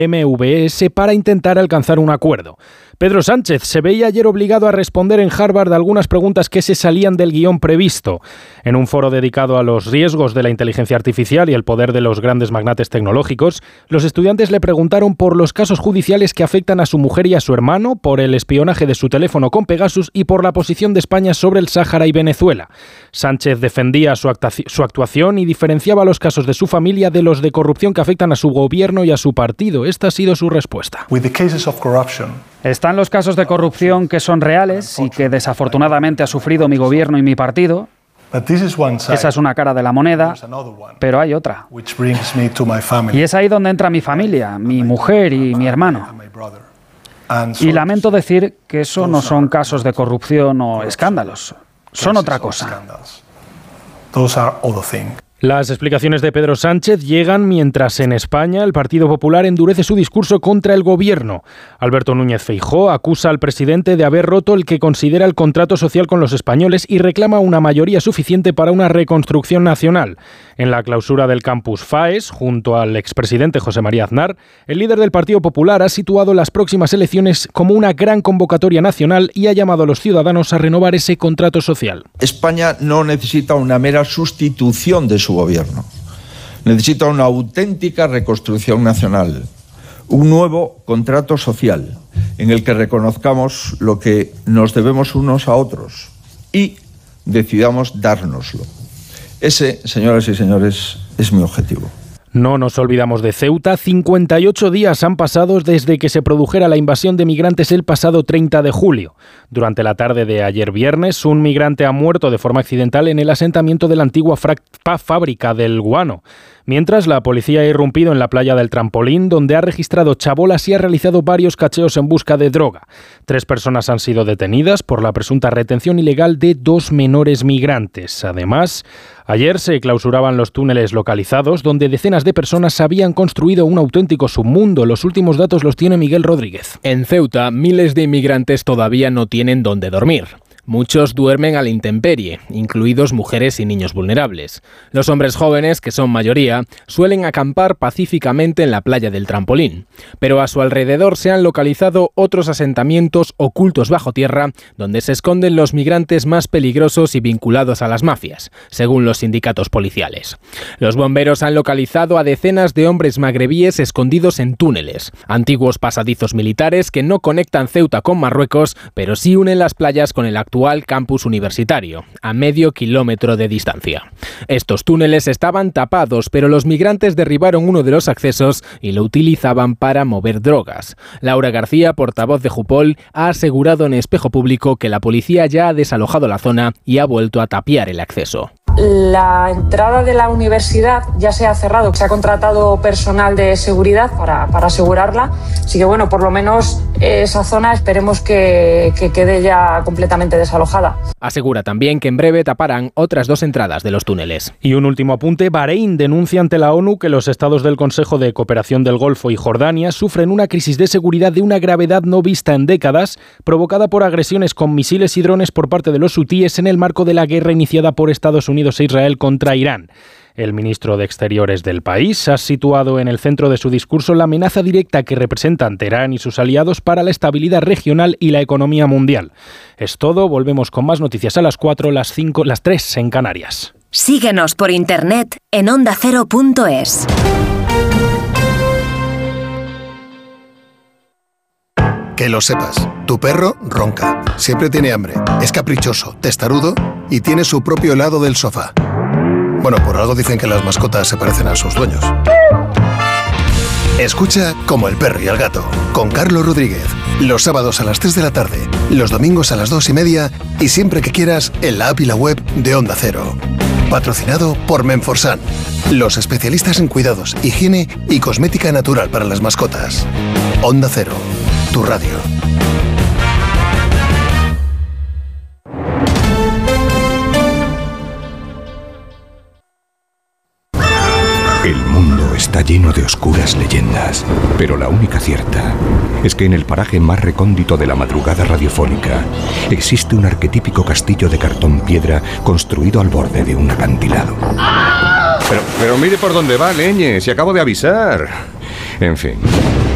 MVS para intentar alcanzar un acuerdo. Pedro Sánchez se veía ayer obligado a responder en Harvard algunas preguntas que se salían del guión previsto. En un foro dedicado a los riesgos de la inteligencia artificial y el poder de los grandes magnates tecnológicos, los estudiantes le preguntaron por los casos judiciales que afectan a su mujer y a su hermano, por el espionaje de su teléfono con Pegasus y por la posición de España sobre el Sáhara y Venezuela. Sánchez defendía su actuación y diferenciaba los casos de su familia de los de corrupción que afectan a su gobierno y a su partido. Esta ha sido su respuesta. Están los casos de corrupción que son reales y que desafortunadamente ha sufrido mi gobierno y mi partido. Esa es una cara de la moneda, pero hay otra. Y es ahí donde entra mi familia, mi mujer y mi hermano. Y lamento decir que eso no son casos de corrupción o escándalos, son otra cosa. Las explicaciones de Pedro Sánchez llegan mientras en España el Partido Popular endurece su discurso contra el gobierno. Alberto Núñez Feijóo acusa al presidente de haber roto el que considera el contrato social con los españoles y reclama una mayoría suficiente para una reconstrucción nacional. En la clausura del campus FAES, junto al expresidente José María Aznar, el líder del Partido Popular ha situado las próximas elecciones como una gran convocatoria nacional y ha llamado a los ciudadanos a renovar ese contrato social. España no necesita una mera sustitución de su gobierno. Necesita una auténtica reconstrucción nacional, un nuevo contrato social en el que reconozcamos lo que nos debemos unos a otros y decidamos dárnoslo. Ese, señoras y señores, es mi objetivo. No nos olvidamos de Ceuta. 58 días han pasado desde que se produjera la invasión de migrantes el pasado 30 de julio. Durante la tarde de ayer viernes, un migrante ha muerto de forma accidental en el asentamiento de la antigua fábrica del guano. Mientras, la policía ha irrumpido en la playa del Trampolín, donde ha registrado chabolas y ha realizado varios cacheos en busca de droga. 3 personas han sido detenidas por la presunta retención ilegal de 2 menores migrantes. Además, ayer se clausuraban los túneles localizados, donde decenas de personas habían construido un auténtico submundo. Los últimos datos los tiene Miguel Rodríguez. En Ceuta, miles de inmigrantes todavía no tienen dónde dormir. Muchos duermen a la intemperie, incluidos mujeres y niños vulnerables. Los hombres jóvenes, que son mayoría, suelen acampar pacíficamente en la playa del Trampolín, pero a su alrededor se han localizado otros asentamientos ocultos bajo tierra, donde se esconden los migrantes más peligrosos y vinculados a las mafias, según los sindicatos policiales. Los bomberos han localizado a decenas de hombres magrebíes escondidos en túneles, antiguos pasadizos militares que no conectan Ceuta con Marruecos, pero sí unen las playas con el actual campus universitario, a medio kilómetro de distancia. Estos túneles estaban tapados, pero los migrantes derribaron uno de los accesos y lo utilizaban para mover drogas. Laura García, portavoz de Jupol, ha asegurado en Espejo Público que la policía ya ha desalojado la zona y ha vuelto a tapiar el acceso. La entrada de la universidad ya se ha cerrado, se ha contratado personal de seguridad para asegurarla, así que bueno, por lo menos esa zona esperemos que quede ya completamente desalojada. Asegura también que en breve taparán otras 2 entradas de los túneles. Y un último apunte: Bahrein denuncia ante la ONU que los estados del Consejo de Cooperación del Golfo y Jordania sufren una crisis de seguridad de una gravedad no vista en décadas, provocada por agresiones con misiles y drones por parte de los hutíes en el marco de la guerra iniciada por Estados Unidos e Israel contra Irán. El ministro de Exteriores del país ha situado en el centro de su discurso la amenaza directa que representan Teherán y sus aliados para la estabilidad regional y la economía mundial. Es todo, volvemos con más noticias a las 4, las 5, las 3 en Canarias. Síguenos por internet en ondacero.es. Que lo sepas, tu perro ronca, siempre tiene hambre, es caprichoso, testarudo y tiene su propio helado del sofá. Bueno, por algo dicen que las mascotas se parecen a sus dueños. Escucha Como el perro y el gato, con Carlos Rodríguez, los sábados a las 3 de la tarde, los domingos a las 2:30 y siempre que quieras en la app y la web de Onda Cero. Patrocinado por Menforsan, los especialistas en cuidados, higiene y cosmética natural para las mascotas. Onda Cero, tu radio. El mundo está lleno de oscuras leyendas, pero la única cierta es que en el paraje más recóndito de la madrugada radiofónica existe un arquetípico castillo de cartón piedra construido al borde de un acantilado. Pero mire por dónde va, leñe, si acabo de avisar. En fin,